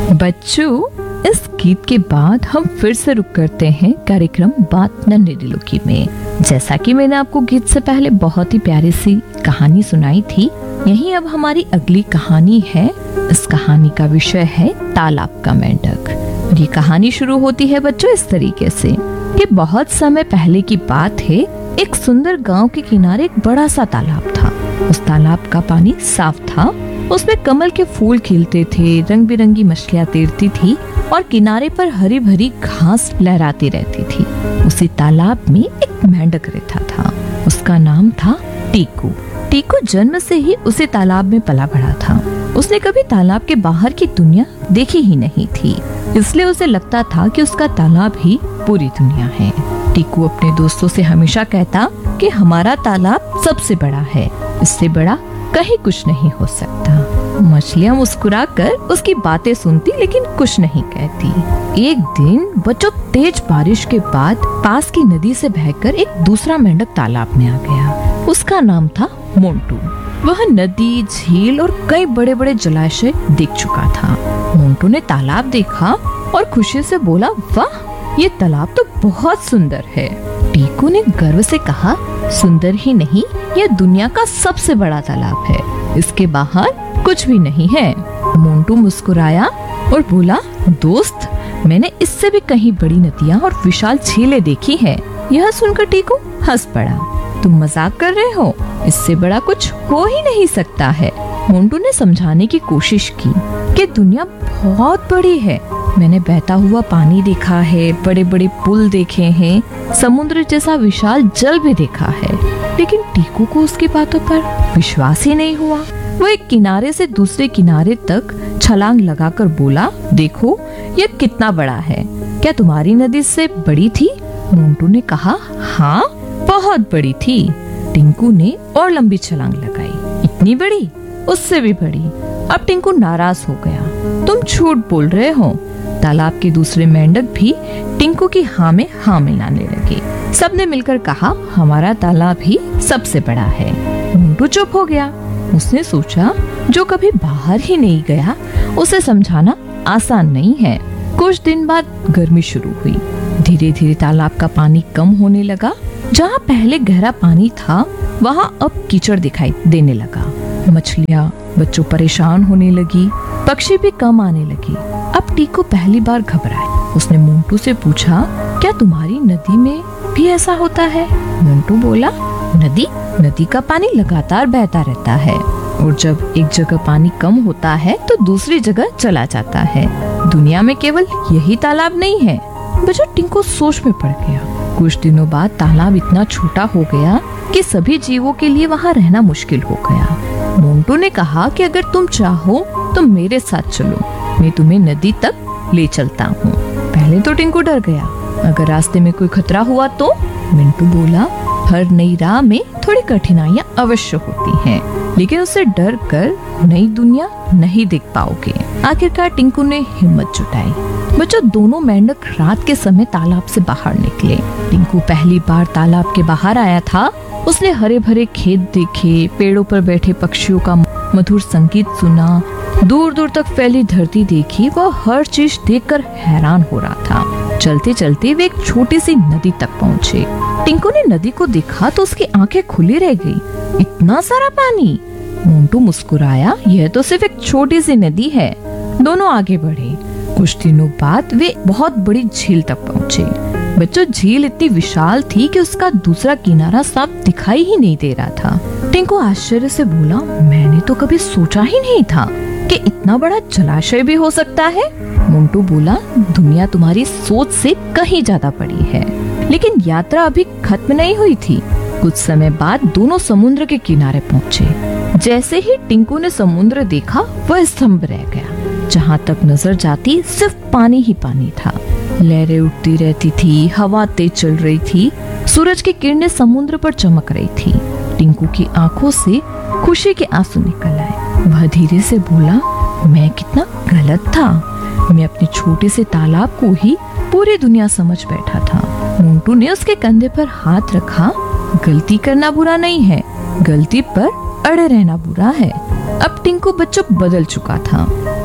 बच्चों, इस गीत के बाद हम फिर से रुक करते हैं कार्यक्रम बात नन्ही दिलों की में। जैसा कि मैंने आपको गीत से पहले बहुत ही प्यारी सी कहानी सुनाई थी, यही अब हमारी अगली कहानी है। इस कहानी का विषय है तालाब का मेंढक। और ये कहानी शुरू होती है बच्चों इस तरीके से कि बहुत समय पहले की बात है। एक सुंदर गांव के किनारे एक बड़ा सा तालाब था। उस तालाब का पानी साफ था, उसमें कमल के फूल खिलते थे, रंग बिरंगी मछलियां तैरती थी और किनारे पर हरी भरी घास लहराती रहती थी। उसी तालाब में एक मेंढक रहता था। उसका नाम था टीकू। टीकू जन्म से ही उसी तालाब में पला बड़ा था। उसने कभी तालाब के बाहर की दुनिया देखी ही नहीं थी, इसलिए उसे लगता था कि उसका तालाब ही पूरी दुनिया है। टीकू अपने दोस्तों से हमेशा कहता कि हमारा तालाब सबसे बड़ा है, इससे बड़ा कहीं कुछ नहीं हो सकता। मछलियाँ मुस्कुराकर उसकी बातें सुनती लेकिन कुछ नहीं कहती। एक दिन बच्चों, तेज बारिश के बाद पास की नदी से बहकर एक दूसरा मेंढक तालाब में आ गया। उसका नाम था मोंटू। वह नदी, झील और कई बड़े बड़े जलाशय देख चुका था। मोंटू ने तालाब देखा और खुशी से बोला, वाह, ये तालाब तो बहुत सुंदर है। टीकू ने गर्व से कहा, सुंदर ही नहीं, यह दुनिया का सबसे बड़ा तालाब है, इसके बाहर कुछ भी नहीं है। मोंटू मुस्कुराया और बोला, दोस्त, मैंने इससे भी कहीं बड़ी नदियाँ और विशाल झीलें देखी है। यह सुनकर टीकू हंस पड़ा। तुम मजाक कर रहे हो, इससे बड़ा कुछ हो ही नहीं सकता है। मोंटू ने समझाने की कोशिश की कि दुनिया बहुत बड़ी है। मैंने बहता हुआ पानी देखा है, बड़े बड़े पुल देखे हैं, समुद्र जैसा विशाल जल भी देखा है। लेकिन टीकू को उसकी बातों पर विश्वास ही नहीं हुआ। वो एक किनारे से दूसरे किनारे तक छलांग लगाकर बोला, देखो यह कितना बड़ा है। क्या तुम्हारी नदी से बड़ी थी? मोंटू ने कहा, हाँ, बहुत बड़ी थी। टिंकू ने और लंबी छलांग लगाई। इतनी बड़ी? उससे भी बड़ी। अब टिंकू नाराज हो गया। तुम झूठ बोल रहे हो। तालाब के दूसरे मेंढक भी टिंकू की हाँ में हाँ मिलाने लगे। सबने मिलकर कहा, हमारा तालाब ही सबसे बड़ा है। मोंटू चुप हो गया। उसने सोचा, जो कभी बाहर ही नहीं गया, उसे समझाना आसान नहीं है। कुछ दिन बाद गर्मी शुरू हुई। धीरे धीरे तालाब का पानी कम होने लगा। जहाँ पहले गहरा पानी था, वहाँ अब कीचड़ दिखाई देने लगा। मछलियाँ, बच्चों परेशान होने लगी, पक्षी भी कम आने लगे। अब टीकू पहली बार घबराया। उसने मोंटू से पूछा, क्या तुम्हारी नदी में भी ऐसा होता है? मोंटू बोला, नदी का पानी लगातार बहता रहता है और जब एक जगह पानी कम होता है तो दूसरी जगह चला जाता है। दुनिया में केवल यही तालाब नहीं है। बच्चों, टिंकू सोच में पड़ गया। कुछ दिनों बाद तालाब इतना छोटा हो गया कि सभी जीवों के लिए वहाँ रहना मुश्किल हो गया। मोंटू ने कहा कि अगर तुम चाहो तो मेरे साथ चलो, मैं तुम्हें नदी तक ले चलता हूँ। पहले तो टिंकू डर गया, अगर रास्ते में कोई खतरा हुआ तो? मिंटू बोला, हर नई राह में थोड़ी कठिनाइयाँ अवश्य होती हैं, लेकिन उससे डर कर नई दुनिया नहीं देख पाओगे। आखिरकार टिंकू ने हिम्मत जुटाई। बच्चों, दोनों मेंढक रात के समय तालाब से बाहर निकले। टिंकू पहली बार तालाब के बाहर आया था। उसने हरे भरे खेत देखे, पेड़ों पर बैठे पक्षियों का मधुर संगीत सुना, दूर दूर तक फैली धरती देखी। वह हर चीज देखकर हैरान हो रहा था। चलते चलते वे एक छोटी सी नदी तक पहुँचे। टिंकू ने नदी को देखा तो उसकी आंखें खुली रह गई। इतना सारा पानी! मोंटू मुस्कुराया, यह तो सिर्फ एक छोटी सी नदी है। दोनों आगे बढ़े। कुछ दिनों बाद वे बहुत बड़ी झील तक पहुँचे। बच्चों, झील इतनी विशाल थी कि उसका दूसरा किनारा साफ दिखाई ही नहीं दे रहा था। टिंकू आश्चर्य से बोला, मैंने तो कभी सोचा ही नहीं था कि इतना बड़ा जलाशय भी हो सकता है। मोंटू बोला, दुनिया तुम्हारी सोच से कहीं ज्यादा बड़ी है। लेकिन यात्रा अभी खत्म नहीं हुई थी। कुछ समय बाद दोनों समुद्र के किनारे पहुँचे। जैसे ही टिंकू ने समुद्र देखा, वह स्तंभ रह गया। जहाँ तक नजर जाती सिर्फ पानी ही पानी था। लहरें उठती रहती थी, हवा तेज चल रही थी, सूरज की किरणें समुद्र पर चमक रही थी। टिंकू की आंखों से खुशी के आंसू निकल आए। वह धीरे से बोला, मैं कितना गलत था। मैं अपने छोटे से तालाब को ही पूरी दुनिया समझ बैठा था। मोंटू ने उसके कंधे पर हाथ रखा। गलती करना बुरा नहीं है, गलती पर अड़े रहना बुरा है। अब टिंकू बच्चों बदल चुका था।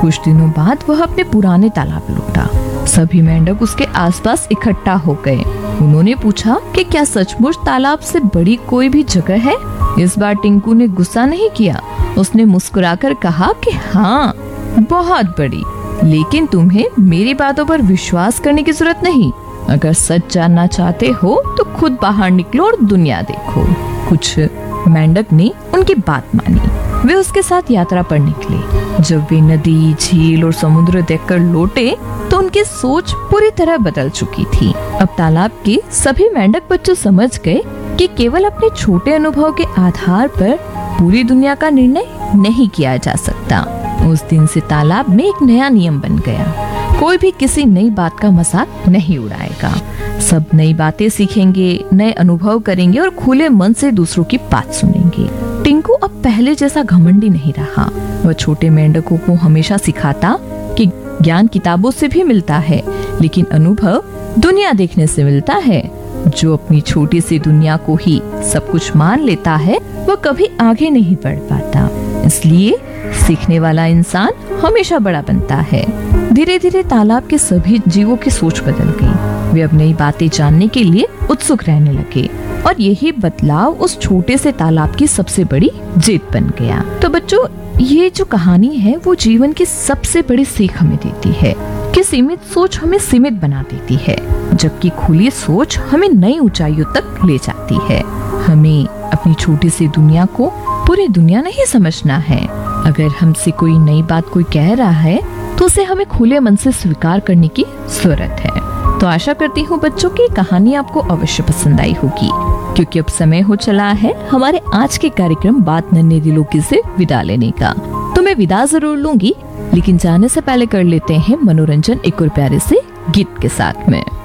कुछ दिनों बाद वह अपने पुराने तालाब लौटा। सभी मेंढक उसके आसपास इकट्ठा हो गए। उन्होंने पूछा कि क्या सचमुच तालाब से बड़ी कोई भी जगह है? इस बार टिंकू ने गुस्सा नहीं किया। उसने मुस्कुराकर कहा कि हाँ, बहुत बड़ी, लेकिन तुम्हें मेरी बातों पर विश्वास करने की जरूरत नहीं। अगर सच जानना चाहते हो तो खुद बाहर निकलो और दुनिया देखो। कुछ मेंढक ने उनकी बात मानी। वे उसके साथ यात्रा पर निकले। जब वे नदी, झील और समुद्र देखकर लौटे तो उनकी सोच पूरी तरह बदल चुकी थी। अब तालाब के सभी मेंढक बच्चों समझ गए कि केवल अपने छोटे अनुभव के आधार पर पूरी दुनिया का निर्णय नहीं किया जा सकता। उस दिन से तालाब में एक नया नियम बन गया। कोई भी किसी नई बात का मजाक नहीं उड़ाएगा। सब नई बातें सीखेंगे, नए अनुभव करेंगे और खुले मन से दूसरों की बात सुनेंगे। टिंकू अब पहले जैसा घमंडी नहीं रहा। वह छोटे मेंढकों को हमेशा सिखाता कि ज्ञान किताबों से भी मिलता है, लेकिन अनुभव दुनिया देखने से मिलता है। जो अपनी छोटी सी दुनिया को ही सब कुछ मान लेता है, वह कभी आगे नहीं बढ़ पाता। इसलिए सीखने वाला इंसान हमेशा बड़ा बनता है। धीरे धीरे तालाब के सभी जीवों की सोच बदल गई। वे अब नई बातें जानने के लिए उत्सुक रहने लगे और यही बदलाव उस छोटे से तालाब की सबसे बड़ी जीत बन गया। तो बच्चों, ये जो कहानी है वो जीवन की सबसे बड़ी सीख हमें देती है कि सीमित सोच हमें सीमित बना देती है, जबकि खुली सोच हमें नई ऊंचाइयों तक ले जाती है। हमें अपनी छोटी सी दुनिया को पूरी दुनिया नहीं समझना है। अगर हमसे कोई नई बात कोई कह रहा है तो उसे हमें खुले मन से स्वीकार करने की जरूरत है। तो आशा करती हूँ बच्चों की कहानी आपको अवश्य पसंद आई होगी, क्योंकि अब समय हो चला है हमारे आज के कार्यक्रम बात नन्हे दिलों की से विदा लेने का। तो मैं विदा जरूर लूंगी, लेकिन जाने से पहले कर लेते हैं मनोरंजन एक और प्यारे से गीत के साथ में।